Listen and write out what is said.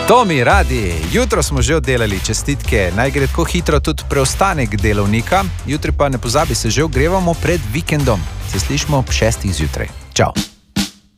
Tomi, radi, jutro smo že oddelali, čestitke, naj gre tako hitro tudi preostanek delovnika, jutri pa ne pozabi, se že ogrevamo pred vikendom. Se slišimo ob 6. zjutraj. Čau.